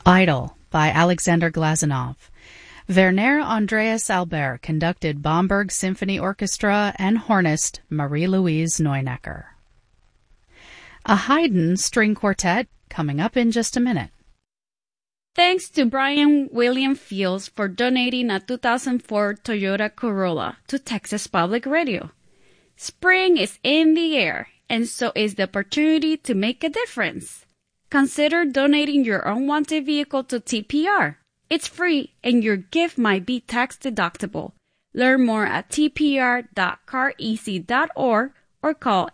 Idle by Alexander Glazunov. Werner Andreas Albert conducted Bamberg Symphony Orchestra and hornist Marie-Louise Neunecker. A Haydn string quartet coming up in just a minute. Thanks to Brian William Fields for donating a 2004 Toyota Corolla to Texas Public Radio. Spring is in the air, and so is the opportunity to make a difference. Consider donating your unwanted vehicle to TPR. It's free, and your gift might be tax deductible. Learn more at tpr.careasy.org or call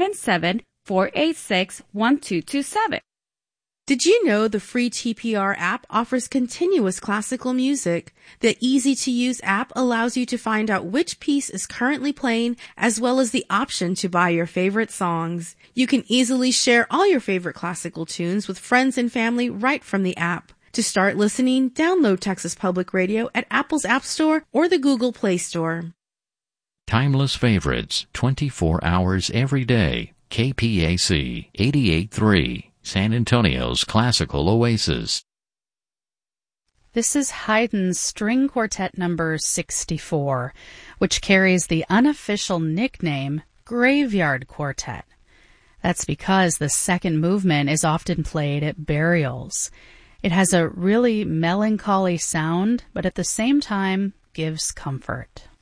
877-486-1227. Did you know the free TPR app offers continuous classical music? The easy-to-use app allows you to find out which piece is currently playing, as well as the option to buy your favorite songs. You can easily share all your favorite classical tunes with friends and family right from the app. To start listening, download Texas Public Radio at Apple's App Store or the Google Play Store. Timeless favorites, 24 hours every day. KPAC 88.3. San Antonio's classical oasis. This is Haydn's String Quartet number 64, which carries the unofficial nickname Graveyard Quartet. That's because the second movement is often played at burials. It has a really melancholy sound, but at the same time gives comfort.